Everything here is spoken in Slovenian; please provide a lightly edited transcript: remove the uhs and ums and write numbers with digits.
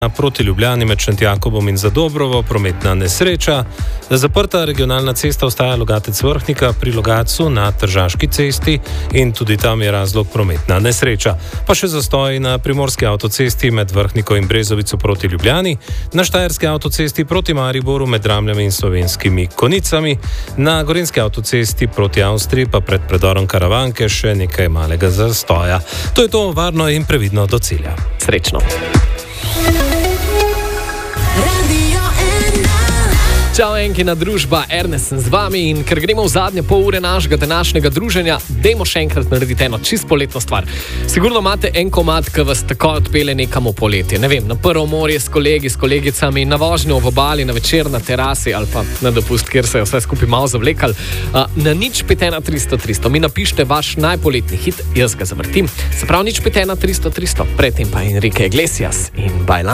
Proti Ljubljani med Šentjakobom in Zadobrovo prometna nesreča. Zaprta regionalna cesta ostaja Logatec-Vrhnika pri Logatcu na Tržaški cesti in tudi tam je razlog prometna nesreča. Pa še zastoj na Primorski avtocesti med Vrhniko in Brezovico proti Ljubljani, na Štajerski avtocesti proti Mariboru med Dramljami in Slovenskimi Konicami, na Gorenjski avtocesti proti Avstriji pa pred predorom Karavanke še nekaj malega zastoja. To je to, varno in previdno do cilja. Srečno. Čau, Enkina družba, Ernest sem z vami in ker gremo v zadnje pol ure našega današnjega druženja, dajmo še enkrat narediti eno čisto poletno stvar. Sigurno imate en komad, ki vas tako odpelje nekam v poletje. Ne vem, na prvo morje s kolegi, s kolegicami, na vožnjo v obali, na večer na terasi ali pa na dopust, kjer se je vse skupaj malo zavlekali. Na nič 51300 mi napišite vaš najpoletni hit, jaz ga zavrtim. Se pravi nič 51300, predtem pa Enrique Iglesias in Bajlan.